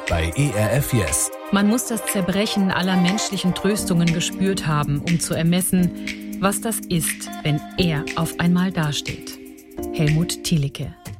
bei ERF Yes. Man muss das Zerbrechen aller menschlichen Tröstungen gespürt haben, um zu ermessen, was das ist, wenn er auf einmal dasteht. Helmut Thielicke.